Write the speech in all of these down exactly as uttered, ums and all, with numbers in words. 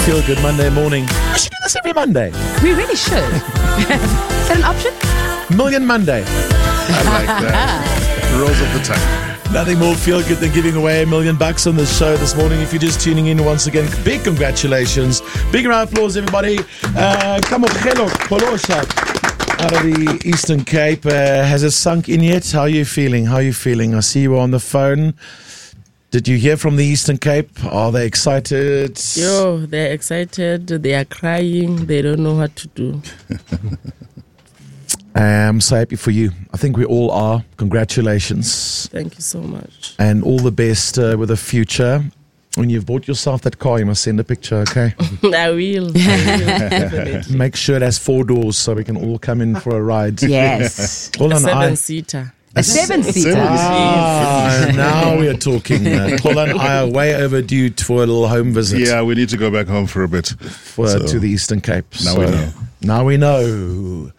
Feel Good Monday morning. We should do this every Monday. We really should. Is that an option? Million Monday. I like that. Rolls of the tongue. Nothing more feel good than giving away a million bucks on this show this morning. If you're just tuning in once again, big congratulations. Big round of applause, everybody. Uh, Kamogelo Polosha out of the Eastern Cape. Uh, has it sunk in yet? How are you feeling? How are you feeling? I see you on the phone. Did you hear from the Eastern Cape? Are they excited? Yo, they're excited. They are crying. They don't know what to do. I'm so happy for you. I think we all are. Congratulations. Thank you so much. And all the best uh, with the future. When you've bought yourself that car, you must send a picture, okay? I will. I will, definitely. Make sure it has four doors so we can all come in for a ride. Yes. Hold A on, I- seven-seater. A seven-seater. Ah, now we are talking. Uh, Paula and I are way overdue for a little home visit Yeah, we need to go back home for a bit. for, So, to the Eastern Cape. now we know. Now we know.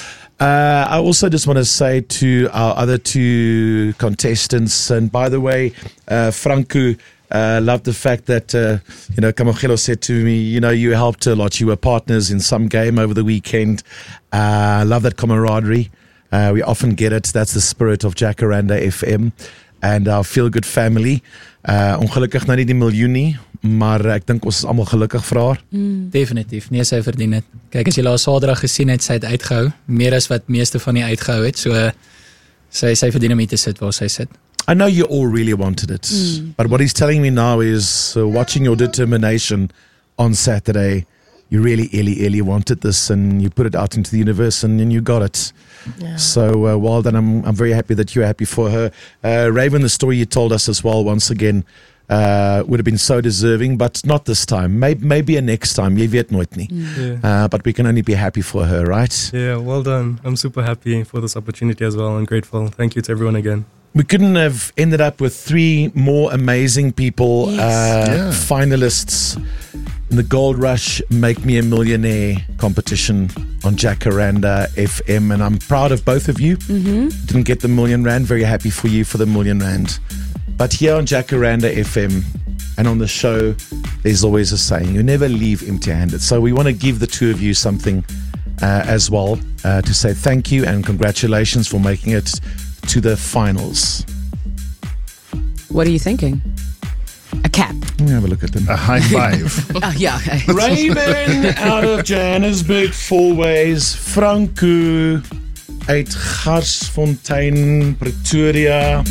Uh, I also just want to say to our other two contestants, and by the way, uh, Franco, uh, loved the fact that, uh, you know, Kamogelo said to me, you know, you helped a lot. You were partners in some game over the weekend. I uh, love that camaraderie. Uh, we often get it. That's the spirit of Jacaranda F M and our Feel Good family. Uh, ongelukkig nou nie die miljoen nie, maar ek dink ons is almal gelukkig vir haar. Definitief, nee, sy verdien het. Kyk, as jy laas Saterdag gesien het, sy het uitgehou, meer as wat meeste van die uitgehou het, so sy, sy verdien om hier te sit waar sy sit. I know you all really wanted it, but what he's telling me now is uh, watching your determination on Saturday, you really, really, really wanted this and you put it out into the universe and, and you got it. Yeah. So uh, well done. I'm, I'm very happy that you're happy for her. Uh, Raven, the story you told us as well, once again, uh, would have been so deserving, but not this time. Maybe, maybe a next time. Jy weet nooit nie. Yeah. Uh, but we can only be happy for her, right? Yeah, well done. I'm super happy for this opportunity as well and grateful. Thank you to everyone again. We couldn't have ended up with three more amazing people, Yes. uh, Yeah. finalists in the Gold Rush Make Me a Millionaire competition on Jacaranda F M. And I'm proud of both of you. Mm-hmm. Didn't get the million rand. Very happy for you for the million rand. But here on Jacaranda F M and on the show, there's always a saying, you never leave empty-handed. So we want to give the two of you something uh, as well uh, to say thank you and congratulations for making it to the finals. What are you thinking? A cap. Let me have a look at them. A high five. Oh, yeah. Okay. Raven out of Johannesburg, Fourways. Franco uit Garsfontein, Pretoria.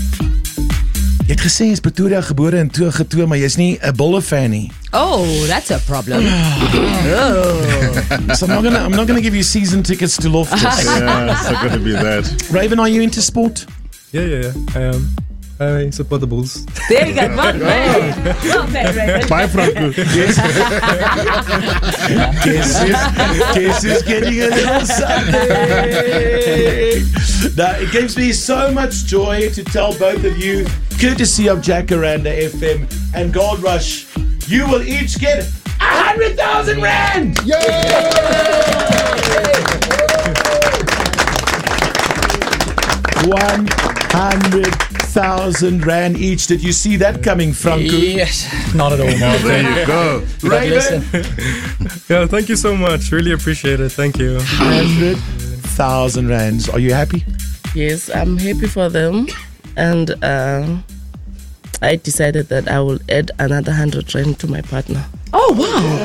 Jy het gesê jy is Pretoria gebore en toe getoe, maar jy's nie 'n Bulle fan nie. Oh, that's a problem. oh. So I'm not gonna I'm not gonna give you season tickets to Loftus. Yeah, it's not going to be that. Raven, are you into sport? Yeah, yeah, yeah. I am. I support the Bulls. There you go. Well played. Well played, Raven. Bye, Franco. Guess who's, guess who's getting a little something? Now, it gives me so much joy to tell both of you, courtesy of Jacaranda F M and Gold Rush, you will each get a hundred thousand rand. One hundred thousand rand each. Did you see that coming, Franco? Yes, not at all, Mark. There you go. Raven, Yeah, thank you so much. Really appreciate it. Thank you. hundred thousand rands. Are you happy? Yes, I'm happy for them. And uh, I decided that I will add another one hundred rand to my partner. Oh, wow.